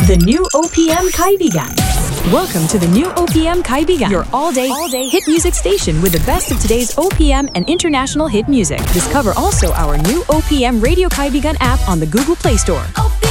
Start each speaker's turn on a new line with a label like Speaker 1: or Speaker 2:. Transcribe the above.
Speaker 1: The new OPM Kaibigan. Welcome to the new OPM Kaibigan, your all-day hit music station with the best of today's OPM and international hit music. Discover also our new OPM Radio Kaibigan app on the Google Play Store.